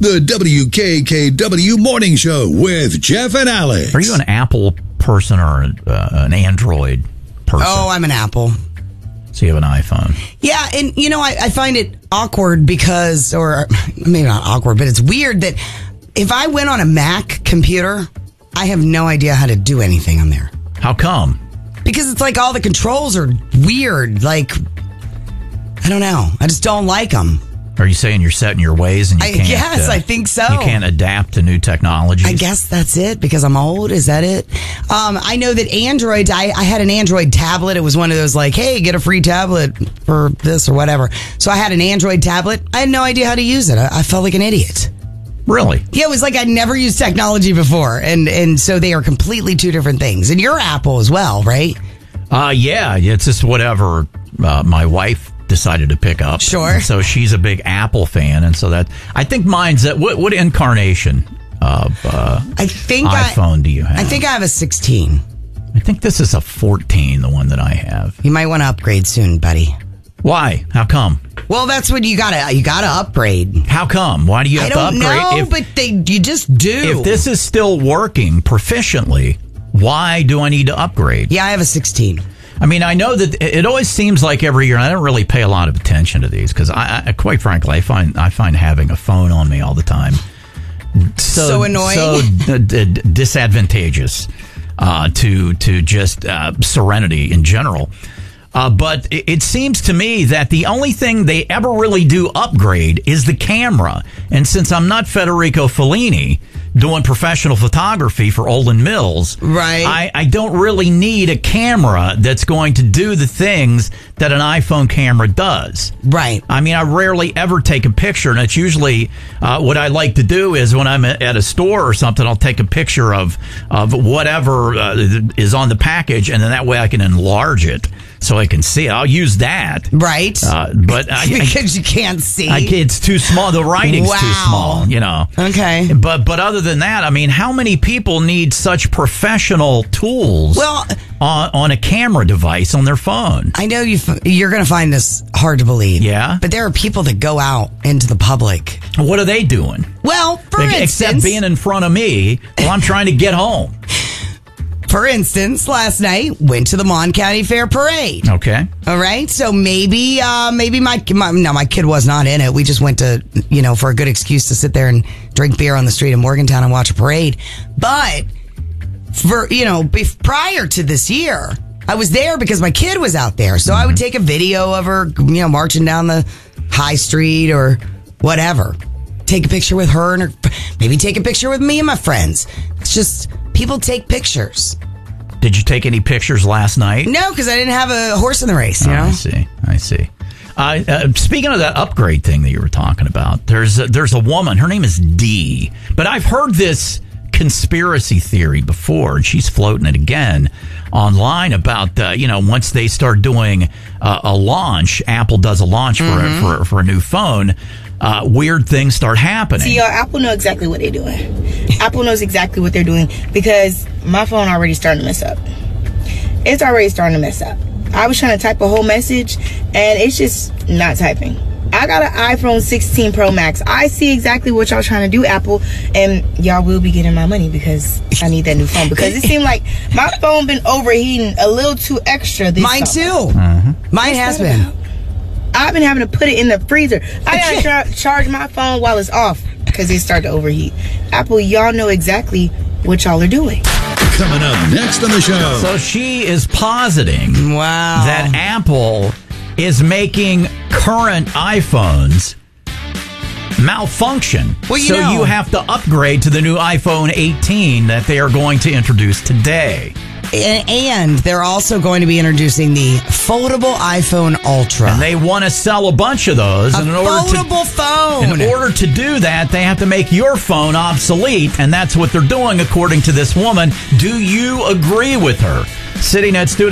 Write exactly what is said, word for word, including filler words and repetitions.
The W K K W Morning Show with Jeff and Alex. Are you an Apple person or uh, an Android person? Oh, I'm an Apple. So you have an iPhone. Yeah, and you know, I, I find it awkward because, or maybe not awkward, but it's weird that if I went on a Mac computer, I have no idea how to do anything on there. How come? Because it's like all the controls are weird. Like, I don't know. I just don't like them. Are you saying you're set in your ways and you I can't? guess, uh, I think so. You can't adapt to new technologies? I guess that's it because I'm old. Is that it? Um, I know that Android, I, I had an Android tablet. It was one of those like, hey, get a free tablet for this or whatever. So I had an Android tablet. I had no idea how to use it. I, I felt like an idiot. Really? Yeah, it was like I'd never used technology before. And, and so they are completely two different things. And you're Apple as well, right? Uh, yeah, it's just whatever uh, my wife decided to pick up. Sure. So she's a big Apple fan, and so that I think mine's that. What, what incarnation of uh, I think iPhone I, do you have? I think I have a sixteen. I think this is a fourteen, the one that I have. You might want to upgrade soon, buddy. Why? How come? Well, that's what you gotta you gotta upgrade. How come? Why do you have I don't to upgrade? know, if, but they you just do. if this is still working proficiently, why do I need to upgrade? Yeah, I have a sixteen. I mean, I know that it always seems like every year, and I don't really pay a lot of attention to these because I, I, quite frankly, I find I find having a phone on me all the time so, So annoying. so d- d- disadvantageous uh, to to just uh, serenity in general. Uh, but it, it seems to me that the only thing they ever really do upgrade is the camera. And since I'm not Federico Fellini doing professional photography for Olin Mills, right? I, I don't really need a camera that's going to do the things that an iPhone camera does. Right. I mean, I rarely ever take a picture, and it's usually uh, what I like to do is when I'm at a store or something, I'll take a picture of, of whatever uh, is on the package, and then that way I can enlarge it so I can see it. I'll use that. Right. Uh, but I, because you can't see. I, it's too small. The writing's wow. too small, you know. Okay. But but other than that, I mean, how many people need such professional tools well, on, on a camera device on their phone? I know you f- you're going to find this hard to believe. Yeah? But there are people that go out into the public. What are they doing? Well, for Except instance... being in front of me while I'm trying to get home. For instance, last night, went to the Mon County Fair Parade. Okay. All right. So maybe, uh, maybe my, my, no, my kid was not in it. We just went to, you know, for a good excuse to sit there and drink beer on the street in Morgantown and watch a parade. But for, you know, bef- prior to this year, I was there because my kid was out there. So mm-hmm. I would take a video of her, you know, marching down the high street or whatever. Take a picture with her and her, maybe take a picture with me and my friends. It's just, people take pictures. Did you take any pictures last night? No, because I didn't have a horse in the race, you oh, know? I see. I see. Uh, uh, speaking of that upgrade thing that you were talking about, there's a, there's a woman. Her name is Dee. But I've heard this conspiracy theory before, and she's floating it again online about, uh, you know, once they start doing uh, a launch, Apple does a launch for, mm-hmm. a, for, for a new phone, uh, weird things start happening. See, y'all, Apple know exactly what they're doing. Apple knows exactly what they're doing because my phone already starting to mess up. It's already starting to mess up. I was trying to type a whole message, and it's just not typing. I got an iPhone sixteen Pro Max. I see exactly what y'all trying to do, Apple, and y'all will be getting my money because I need that new phone. Because it seemed like my phone been overheating a little too extra this Mine summer. too. Mm-hmm. Mine has been. About? I've been having to put it in the freezer. I gotta tra- charge my phone while it's off because it started to overheat. Apple, y'all know exactly what y'all are doing. Coming up next on the show. So she is positing wow. that Apple is making current iPhones malfunction. Well, you so know. you have to upgrade to the new iPhone eighteen that they are going to introduce today. And, and they're also going to be introducing the foldable iPhone Ultra. And they want to sell a bunch of those. A and in order foldable to, phone. In order to do that, they have to make your phone obsolete. And that's what they're doing, according to this woman. Do you agree with her? Sitting at studio.